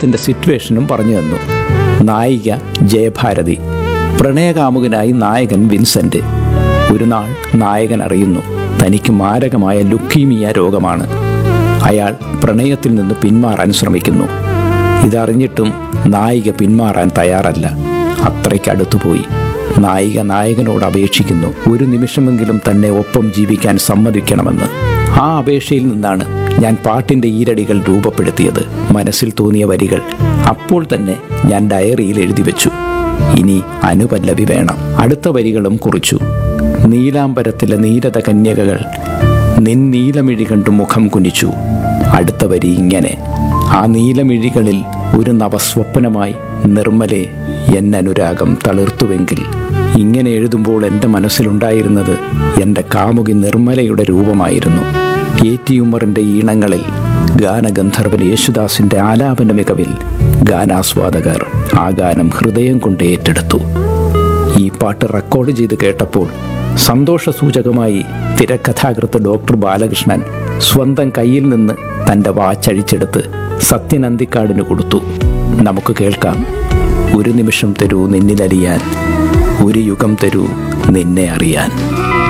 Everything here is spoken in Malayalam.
അദ്ദേഹത്തിൻ്റെ സിറ്റുവേഷനും പറഞ്ഞു തന്നു. നായിക ജയഭാരതി, പ്രണയകാമുകനായി നായകൻ വിൻസെൻ്റ്. ഒരു നാൾ നായകൻ അറിയുന്നു തനിക്ക് മാരകമായ ലുക്കീമിയ രോഗമാണ്. അയാൾ പ്രണയത്തിൽ നിന്ന് പിന്മാറാൻ ശ്രമിക്കുന്നു. ഇതറിഞ്ഞിട്ടും നായിക പിന്മാറാൻ തയ്യാറല്ല. അത്രയ്ക്കടുത്തുപോയി. നായിക നായകനോട് അപേക്ഷിക്കുന്നു ഒരു നിമിഷമെങ്കിലും തന്നെ ഒപ്പം ജീവിക്കാൻ സമ്മതിക്കണമെന്ന്. ആ അപേക്ഷയിൽ നിന്നാണ് ഞാൻ പാട്ടിൻ്റെ ഈരടികൾ രൂപപ്പെടുത്തിയത്. മനസ്സിൽ തോന്നിയ വരികൾ അപ്പോൾ തന്നെ ഞാൻ ഡയറിയിൽ എഴുതി വെച്ചു. ഇനി അനുപല്ലവി വേണം. അടുത്ത വരികളും കുറിച്ചു. നീലാംബരത്തിലെ നീരത കന്യകകൾ നിൻ നീലമിഴി കണ്ടു മുഖം കുനിച്ചു. അടുത്ത വരി ഇങ്ങനെ: ആ നീലമിഴികളിൽ ഒരു നവസ്വപ്നമായി നിർമ്മലെ എന്നനുരാഗം തളിർത്തുവെങ്കിൽ. ഇങ്ങനെ എഴുതുമ്പോൾ എൻ്റെ മനസ്സിലുണ്ടായിരുന്നത് എൻ്റെ കാമുകി നിർമ്മലയുടെ രൂപമായിരുന്നു. എ.ടി. ഉമ്മറിൻ്റെ ഈണങ്ങളിൽ, ഗാനഗന്ധർവൻ യേശുദാസിൻ്റെ ആലാപന മികവിൽ ഗാനാസ്വാദകർ ആ ഗാനം ഹൃദയം കൊണ്ട് ഏറ്റെടുത്തു. ഈ പാട്ട് റെക്കോർഡ് ചെയ്ത് കേട്ടപ്പോൾ സന്തോഷസൂചകമായി തിരക്കഥാകൃത്ത് ഡോക്ടർ ബാലകൃഷ്ണൻ സ്വന്തം കയ്യിൽ നിന്ന് തൻ്റെ വാച്ചഴിച്ചെടുത്ത് സത്യൻ അന്തിക്കാടിന് കൊടുത്തു. നമുക്ക് കേൾക്കാം. ഒരു നിമിഷം തരൂ നിന്നിലലിയാൻ, ഒരു യുഗം തരൂ നിന്നെ അറിയാൻ.